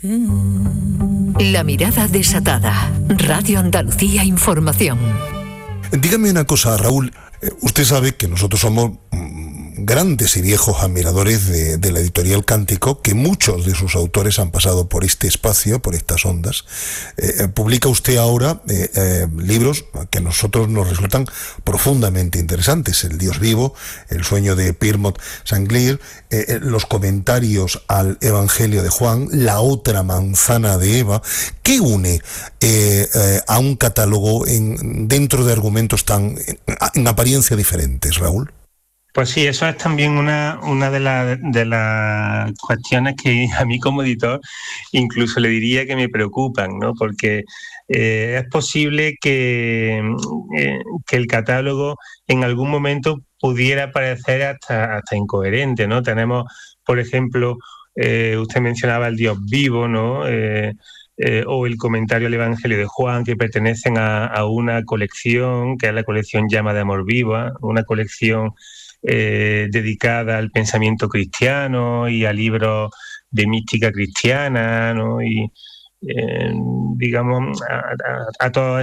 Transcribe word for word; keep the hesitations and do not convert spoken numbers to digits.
La mirada desatada. Radio Andalucía Información. Dígame una cosa, Raúl. Usted sabe que nosotros somos grandes y viejos admiradores de, de la editorial Cántico, que muchos de sus autores han pasado por este espacio, por estas ondas. Eh, publica usted ahora eh, eh, libros que a nosotros nos resultan profundamente interesantes: El Dios vivo, El sueño de Piermont Saint-Clair, eh, eh, los comentarios al Evangelio de Juan, La otra manzana de Eva. ¿Qué une eh, eh, a un catálogo en, dentro de argumentos tan en, en apariencia diferentes, Raúl? Pues sí, eso es también una, una de, la, de las cuestiones que a mí como editor incluso le diría que me preocupan, ¿no? Porque eh, es posible que, eh, que el catálogo en algún momento pudiera parecer hasta, hasta incoherente, ¿no? Tenemos, por ejemplo, eh, usted mencionaba El Dios vivo, ¿no? Eh, eh, o el comentario al Evangelio de Juan, que pertenecen a, a una colección, que es la colección Llama de Amor Viva, una colección Eh, dedicada al pensamiento cristiano y a libros de mística cristiana, ¿no? Y eh, digamos a, a, a todas